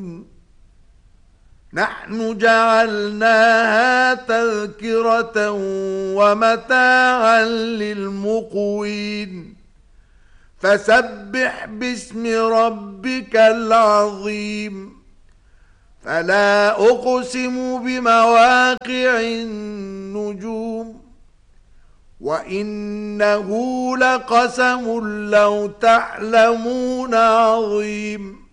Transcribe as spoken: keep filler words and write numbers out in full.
نحن جعلناها تذكرة ومتاعا للمقوين فسبح باسم ربك العظيم فلا أقسم بمواقع النجوم وإنه لقسم لو تعلمون عظيم